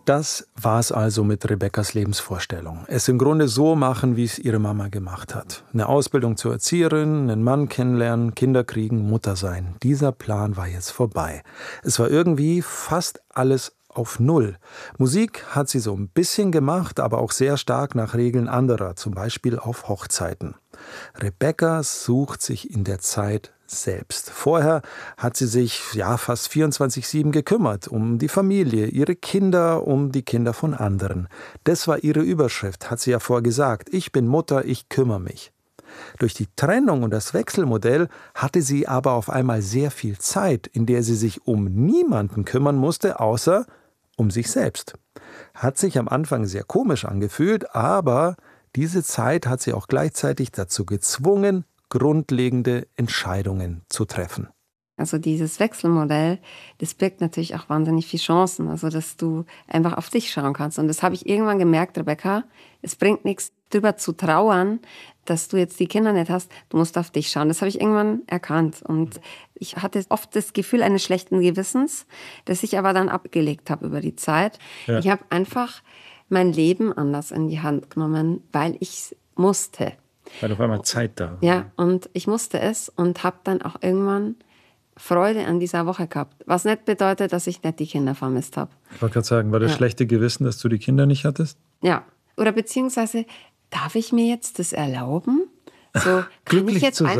Das war's also mit Rebekkas Lebensvorstellung. Es im Grunde so machen, wie es ihre Mama gemacht hat. Eine Ausbildung zur Erzieherin, einen Mann kennenlernen, Kinder kriegen, Mutter sein. Dieser Plan war jetzt vorbei. Es war irgendwie fast alles auf Null. Musik hat sie so ein bisschen gemacht, aber auch sehr stark nach Regeln anderer, zum Beispiel auf Hochzeiten. Rebekka sucht sich in der Zeit selbst. Vorher hat sie sich fast 24/7 gekümmert um die Familie, ihre Kinder, um die Kinder von anderen. Das war ihre Überschrift, hat sie ja vorher gesagt. Ich bin Mutter, ich kümmere mich. Durch die Trennung und das Wechselmodell hatte sie aber auf einmal sehr viel Zeit, in der sie sich um niemanden kümmern musste, außer um sich selbst. Hat sich am Anfang sehr komisch angefühlt, aber diese Zeit hat sie auch gleichzeitig dazu gezwungen, grundlegende Entscheidungen zu treffen. Also dieses Wechselmodell, das birgt natürlich auch wahnsinnig viele Chancen, also dass du einfach auf dich schauen kannst. Und das habe ich irgendwann gemerkt, Rebekka, es bringt nichts, drüber zu trauern, dass du jetzt die Kinder nicht hast, du musst auf dich schauen. Das habe ich irgendwann erkannt. Und ich hatte oft das Gefühl eines schlechten Gewissens, das ich aber dann abgelegt habe über die Zeit. Ja. Ich habe einfach mein Leben anders in die Hand genommen, weil ich es musste. Weil auf einmal Zeit da war. Ja, und ich musste es und habe dann auch irgendwann Freude an dieser Woche gehabt. Was nicht bedeutet, dass ich nicht die Kinder vermisst habe. Ich wollte gerade sagen, war das schlechte Gewissen, dass du die Kinder nicht hattest? Ja, oder beziehungsweise, darf ich mir jetzt das erlauben? So, kann ich jetzt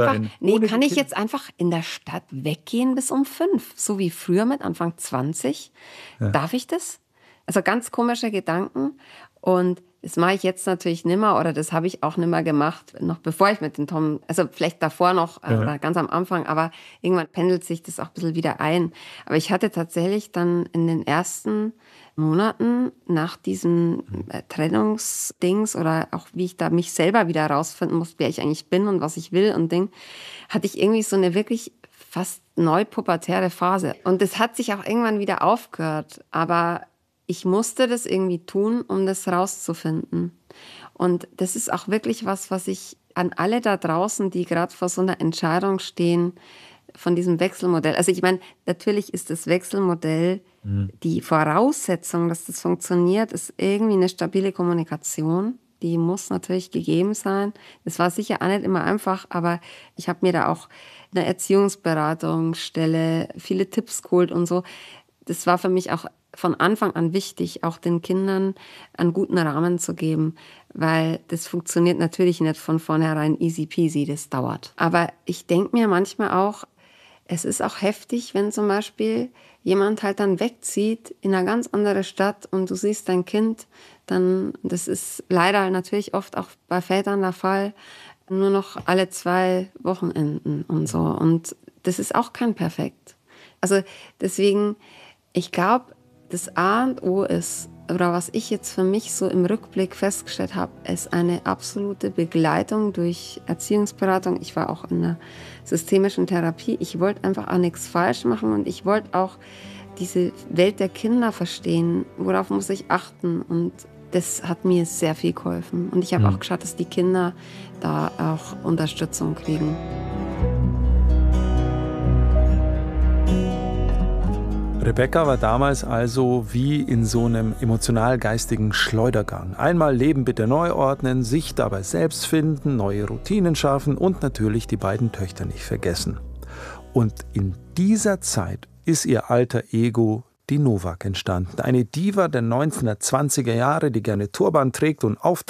einfach in der Stadt weggehen bis um 5? So wie früher mit Anfang 20? Ja. Darf ich das? Also ganz komische Gedanken. Und das mache ich jetzt natürlich nimmer oder das habe ich auch nimmer gemacht, noch bevor ich mit dem Tom, also vielleicht davor noch oder ganz am Anfang, aber irgendwann pendelt sich das auch ein bisschen wieder ein. Aber ich hatte tatsächlich dann in den ersten Monaten nach diesem Trennungsdings oder auch wie ich da mich selber wieder herausfinden muss, wer ich eigentlich bin und was ich will und Ding, hatte ich irgendwie so eine wirklich fast neupubertäre Phase. Und das hat sich auch irgendwann wieder aufgehört, aber ich musste das irgendwie tun, um das rauszufinden. Und das ist auch wirklich was ich an alle da draußen, die gerade vor so einer Entscheidung stehen, von diesem Wechselmodell. Also ich meine, natürlich ist das Wechselmodell die Voraussetzung, dass das funktioniert, ist irgendwie eine stabile Kommunikation. Die muss natürlich gegeben sein. Das war sicher auch nicht immer einfach, aber ich habe mir da auch eine Erziehungsberatungsstelle viele Tipps geholt und so. Das war für mich auch von Anfang an wichtig, auch den Kindern einen guten Rahmen zu geben, weil das funktioniert natürlich nicht von vornherein easy peasy, das dauert. Aber ich denke mir manchmal auch, es ist auch heftig, wenn zum Beispiel jemand halt dann wegzieht in eine ganz andere Stadt und du siehst dein Kind, dann, das ist leider natürlich oft auch bei Vätern der Fall, nur noch alle 2 Wochenenden und so. Und das ist auch kein Perfekt. Also deswegen, ich glaube, das A und O ist, oder was ich jetzt für mich so im Rückblick festgestellt habe, ist eine absolute Begleitung durch Erziehungsberatung. Ich war auch in einer systemischen Therapie. Ich wollte einfach auch nichts falsch machen und ich wollte auch diese Welt der Kinder verstehen. Worauf muss ich achten? Und das hat mir sehr viel geholfen. Und ich habe auch geschaut, dass die Kinder da auch Unterstützung kriegen. Rebekka war damals also wie in so einem emotional-geistigen Schleudergang. Einmal Leben bitte neu ordnen, sich dabei selbst finden, neue Routinen schaffen und natürlich die beiden Töchter nicht vergessen. Und in dieser Zeit ist ihr alter Ego, die Novak, entstanden. Eine Diva der 1920er Jahre, die gerne Turban trägt und auftritt